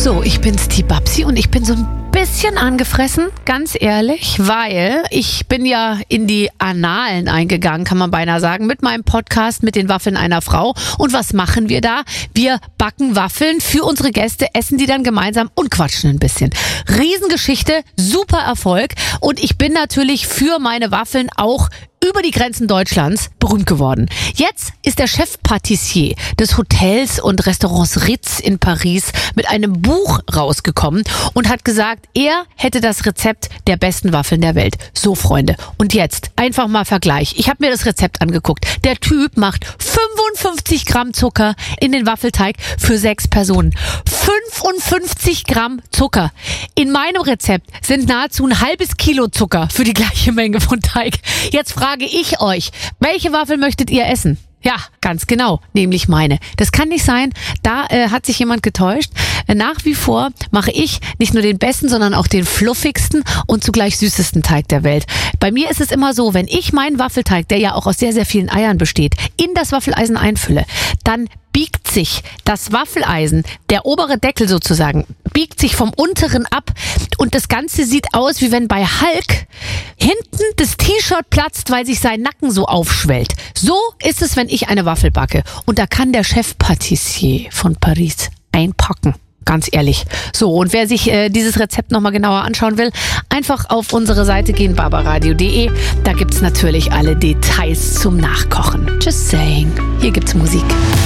So, ich bin's, die Babsi, und ich bin so ein bisschen angefressen, ganz ehrlich, weil ich bin ja in die Annalen eingegangen, kann man beinahe sagen, mit meinem Podcast mit den Waffeln einer Frau. Und was machen wir da? Wir backen Waffeln für unsere Gäste, essen die dann gemeinsam und quatschen ein bisschen. Riesengeschichte, super Erfolg, und ich bin natürlich für meine Waffeln auch über die Grenzen Deutschlands berühmt geworden. Jetzt ist der Chefpatissier des Hotels und Restaurants Ritz in Paris mit einem Buch rausgekommen und hat gesagt, er hätte das Rezept der besten Waffeln der Welt. So, Freunde, und jetzt einfach mal Vergleich. Ich habe mir das Rezept angeguckt. Der Typ macht 55 Gramm Zucker in den Waffelteig für 6 Personen. 55 Gramm Zucker. In meinem Rezept sind nahezu ein halbes Kilo Zucker für die gleiche Menge von Teig. Jetzt frage ich euch, welche Waffel möchtet ihr essen? Ja, ganz genau, nämlich meine. Das kann nicht sein, da hat sich jemand getäuscht. Nach wie vor mache ich nicht nur den besten, sondern auch den fluffigsten und zugleich süßesten Teig der Welt. Bei mir ist es immer so, wenn ich meinen Waffelteig, der ja auch aus sehr, sehr vielen Eiern besteht, in das Waffeleisen einfülle, dann biegt sich das Waffeleisen, der obere Deckel sozusagen, biegt sich vom unteren ab, und das Ganze sieht aus, wie wenn bei Hulk hinten das T-Shirt platzt, weil sich sein Nacken so aufschwellt. So ist es, wenn ich eine Waffel backe. Und da kann der Chefpatissier von Paris einpacken. Ganz ehrlich. So, und wer sich dieses Rezept nochmal genauer anschauen will, einfach auf unsere Seite gehen, barbaradio.de. Da gibt's natürlich alle Details zum Nachkochen. Just saying. Hier gibt's Musik.